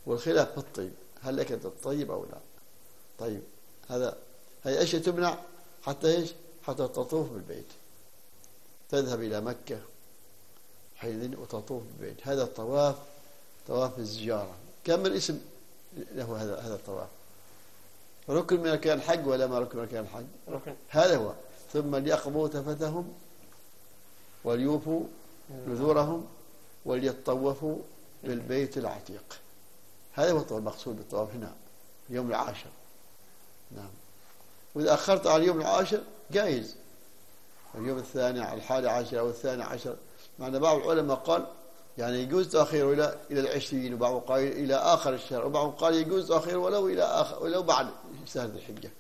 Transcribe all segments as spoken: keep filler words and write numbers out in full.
والخلاف في الطيب، هل لك أن تطيب أو لا؟ طيب هذا هي أشياء تمنع حتى إيش؟ حتى تطوف بالبيت، تذهب إلى مكة حينئذ وتطوف بالبيت. هذا الطواف طواف الزيارة. كم الاسم له هذا هذا الطواف؟ ركن من أركان الحج ولا ما ركن من أركان الحج؟ ركن. هذا هو. ثم ليقضوا تفثهم وليوفوا نذورهم وليطوفوا بالبيت العتيق. هذا هو المقصود بالطواف هنا اليوم العاشر. نعم. وإذا أخرت على اليوم العاشر جائز، اليوم الثاني الحادي عشر أو الثاني عشر، معنى بعض العلماء قال يعني يجوز تأخيره إلى إلى العشرين، وبعض قال إلى آخر الشهر، وبعض قال يجوز تأخيره ولو إلى آخر ولو بعد شهر الحجة.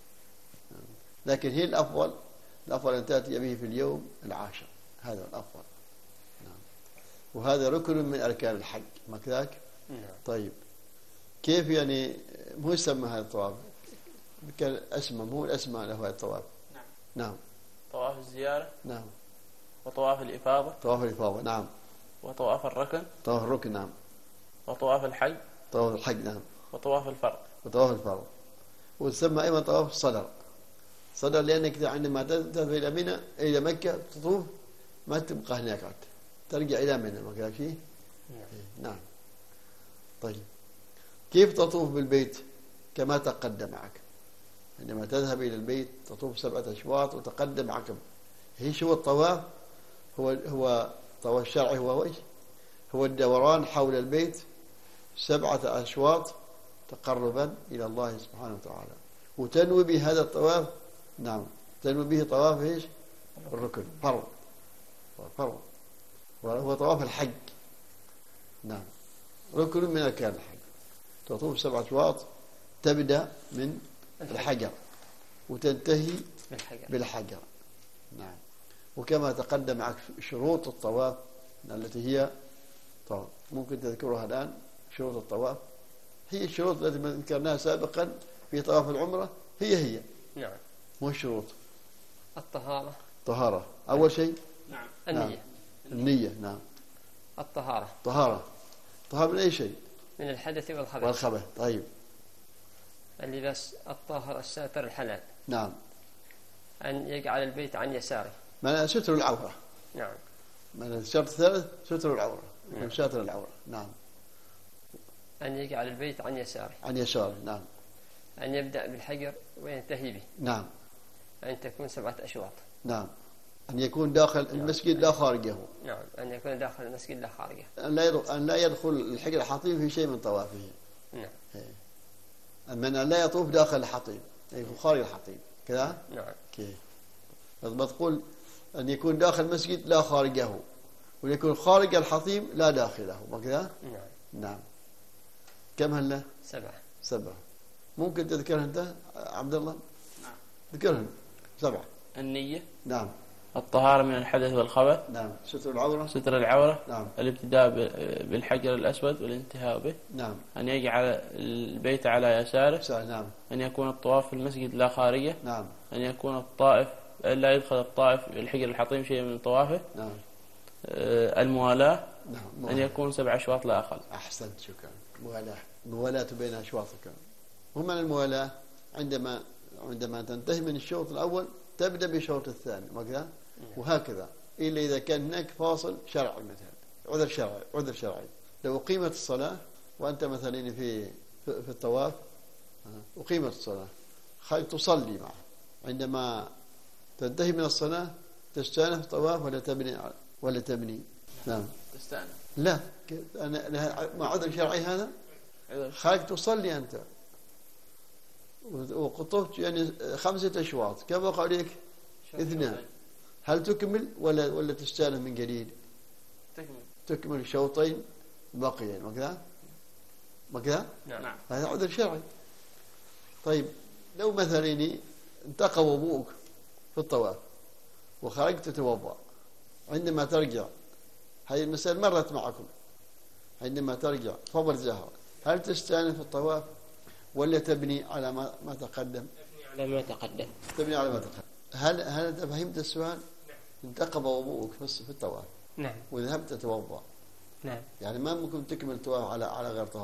لكن هي الأفضل الأفضل أن تأتي به في اليوم العاشر، هذا الأفضل. نعم. وهذا ركن من أركان الحج، ما كذاك؟ نعم. طيب كيف يعني مو يسمى هذا الطواف؟ كان اسمه مو الأسماء له هذا الطواف. نعم. نعم. طواف الزيارة. نعم. وطواف الإفاضة. طواف الإفاضة. نعم. وطواف الركن. طواف الركن. نعم. وطواف الحج. طواف الحج. نعم. وطواف الفرض. وطواف الفرض. وتسمى أيضا طواف الصدر. صدر لأنك عندما تذهب إلى منى إلى مكة تطوف ما تبقى هناك، ترجع إلى منى، ما كان فيه. نعم. طيب كيف تطوف بالبيت؟ كما تقدم معك، عندما تذهب إلى البيت تطوف سبعة أشواط وتقدم معك. هي شو الطواف؟ هو هو الطواف الشرعي هو ايش؟ هو الدوران حول البيت سبعة أشواط تقربا إلى الله سبحانه وتعالى، وتنوي بهذا الطواف. نعم. تنوي به طواف ايش؟ الركن، فرض، فرض، وهو طواف الحج. نعم. ركن من أركان الحج. تطوف سبعة أشواط، تبدأ من الحجر وتنتهي بالحجر. بالحجر. نعم. وكما تقدم معك شروط الطواف التي هي طواف. ممكن تذكرها الآن. شروط الطواف هي الشروط التي ذكرناها سابقا في طواف العمرة، هي هي. نعم. مو الشروط. الطهارة. طهارة أول شيء. نعم. النية. نعم. النية. نعم. الطهارة. طهارة. طهارة من أي شيء؟ من الحدث والخبث. والخبث. طيب. اللباس الطاهر الساتر الحلال. نعم. أن يجعل البيت عن يساره. من ستر العورة. نعم. من الشرط الثالث ستر العورة. نعم. من ساتر العورة. نعم. أن يجعل البيت عن يساره. عن يساره. نعم. أن يبدأ بالحجر وينتهي به. نعم. أن تكون سبعة أشواط. نعم. أن يكون داخل المسجد لا خارجه. نعم. أن يكون داخل المسجد لا خارجه. أن لا يدخل أن لا يدخل الحجر الحطيم في شيء من طوافه. نعم. من أن لا يطوف داخل الحطيم، يكون خارج الحطيم كذا. نعم. كيف؟ لازم تقول أن يكون داخل المسجد لا خارجه، ويكون خارج الحطيم لا داخله، وكذا. نعم. نعم. كم هلا؟ سبعة. سبعة. ممكن تذكرها أنت عبد الله؟ نعم. ذكرهم. سبعة. النية. نعم. الطهارة من الحدث والخبث. نعم. ستر العورة. ستر العورة. نعم. الابتداء بالحجر الأسود والانتهاء به. نعم. أن يجعل البيت على يساره. نعم. أن يكون الطواف في المسجد لا خارجه. نعم. أن يكون الطائف لا يدخل الطائف بالحجر الحطيم شيء من طوافه. نعم. آه الموالاة. نعم. أن يكون سبع أشواط لا أقل. أحسنت، شكرا. موالاة. موالاة بين أشواطك. ومن الموالاة عندما عندما تنتهي من الشوط الأول تبدأ بالشوط الثاني، وكذا وهكذا، إلا إذا كان هناك فاصل شرعي، مثلا عذر شرعي عذر شرعي لو أقيمت الصلاة وأنت مثلا في في الطواف، أقيمت الصلاة، خلي تصلي معه، عندما تنتهي من الصلاة تستأنف الطواف ولا تبني ولا تبني؟ نعم. تستأنف. لا، أنا مع عذر شرعي هذا خليك تصلي أنت، وقطفت يعني خمسة أشواط، كم وقع عليك؟ اثنان. هل تكمل ولا ولا تستأنف من جديد؟ تكمل. تكمل شوطين باقيين، وكذا وكذا. نعم. هذا عذر شرعي. طيب لو مثلا انتقى وضوءك في الطواف وخرجت تتوضأ، عندما ترجع، هذه المسألة مرت معكم، عندما ترجع فضل زهر، هل تستأنف الطواف ولا تبني على ما ما تقدم؟ تبني على ما تقدم. تبني على ما تقدم. هل هل أنت فهمت السؤال؟ انتقض وضوءك في الطواف. نعم. وذهبت تتوضأ. نعم. يعني ما ممكن تكمل الطواف على على غير طهارة.